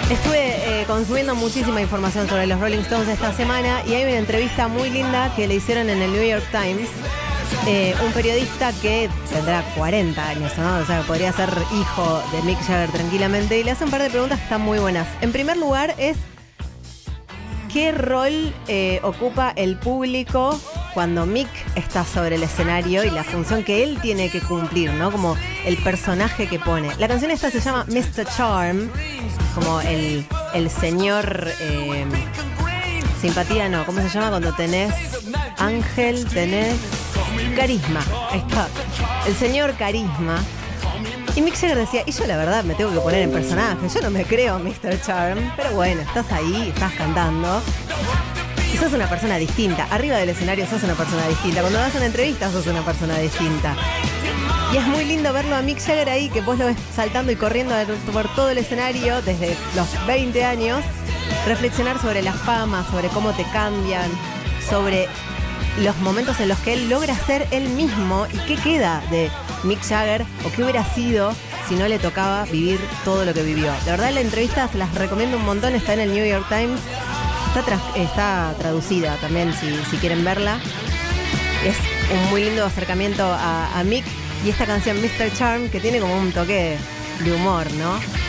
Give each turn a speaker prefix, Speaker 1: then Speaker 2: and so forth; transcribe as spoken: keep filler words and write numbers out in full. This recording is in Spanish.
Speaker 1: Estuve eh, consumiendo muchísima información sobre los Rolling Stones esta semana y hay una entrevista muy linda que le hicieron en el New York Times. Eh, un periodista que tendrá cuarenta años, ¿no? O sea, podría ser hijo de Mick Jagger tranquilamente, y le hace un par de preguntas que están muy buenas. En primer lugar es, ¿qué rol eh, ocupa el público cuando Mick está sobre el escenario y la función que él tiene que cumplir, ¿no? Como el personaje que pone. La canción esta se llama mister Charm, como el, el señor... Eh, simpatía no, ¿cómo se llama? Cuando tenés ángel, tenés carisma. Ahí está. El señor carisma. Y Mick Jagger decía, y yo la verdad me tengo que poner en personaje. Yo no me creo mister Charm, pero bueno, estás ahí, estás cantando. Y sos una persona distinta. Arriba del escenario sos una persona distinta. Cuando das una entrevista sos una persona distinta. Y es muy lindo verlo a Mick Jagger ahí, que vos lo ves saltando y corriendo por todo el escenario desde los veinte años. Reflexionar sobre la fama, sobre cómo te cambian, sobre los momentos en los que él logra ser él mismo y qué queda de Mick Jagger o qué hubiera sido si no le tocaba vivir todo lo que vivió. De verdad, la entrevista se las recomiendo un montón, está en el New York Times, está, tra- está traducida también si, si quieren verla. Es un muy lindo acercamiento a, a Mick y esta canción mister Charm, que tiene como un toque de humor, ¿no?